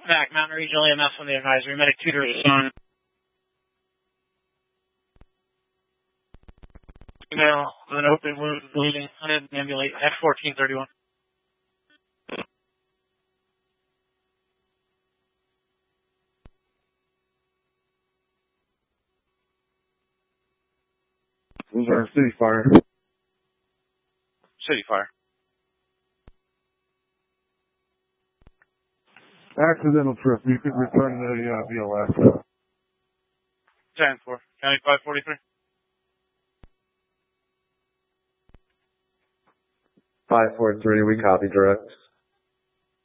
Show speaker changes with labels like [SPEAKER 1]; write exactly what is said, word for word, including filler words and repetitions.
[SPEAKER 1] Back, Mountain Regional E M S on the advisory. Medic two to respond. Email with an open wound bleeding. Unable to ambulate. F fourteen thirty-one.
[SPEAKER 2] Those are city fire.
[SPEAKER 1] City fire.
[SPEAKER 2] Accidental trip. You could return to the uh, B L S.
[SPEAKER 1] ten four. County five forty-three.
[SPEAKER 3] five four three, we copy direct.